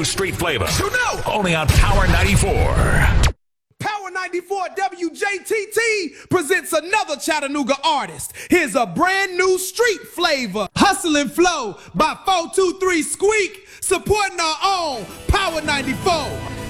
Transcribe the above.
street flavor. You know. Only on Power 94. Power 94 WJTT presents another Chattanooga artist. Here's a brand new street flavor. Hustle and Flow by 423 Squeak, supporting our own Power 94.